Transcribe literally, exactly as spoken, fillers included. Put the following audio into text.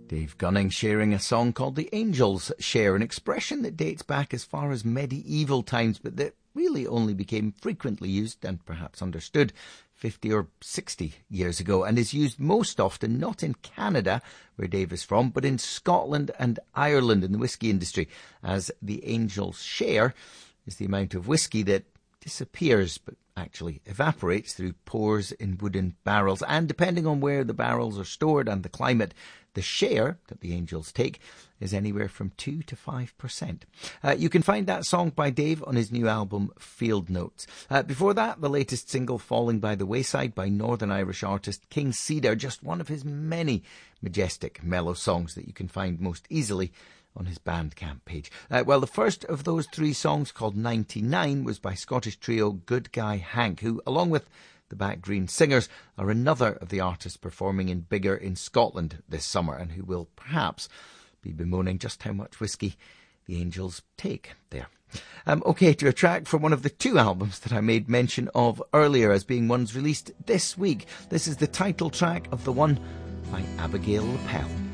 Dave Gunning sharing a song called The Angel's Share, an expression that dates back as far as medieval times, but that really only became frequently used and perhaps understood fifty or sixty years ago, and is used most often not in Canada, where Dave is from, but in Scotland and Ireland in the whisky industry, as the angel's share is the amount of whisky that disappears but actually evaporates through pores in wooden barrels. And depending on where the barrels are stored and the climate, the share that the angels take is anywhere from two to five percent. Uh, you can find that song by Dave on his new album, Field Notes. Uh, before that, the latest single, Falling by the Wayside, by Northern Irish artist King Cedar, just one of his many majestic mellow songs that you can find most easily on his Bandcamp page. Uh, well, the first of those three songs, called ninety-nine, was by Scottish trio Good Guy Hank, who, along with the Back Green Singers, are another of the artists performing in Bigger in Scotland this summer, and who will perhaps be bemoaning just how much whisky the Angels take there. Um, okay, to a track from one of the two albums that I made mention of earlier as being ones released this week. This is the title track of the one by Abigail Lapel.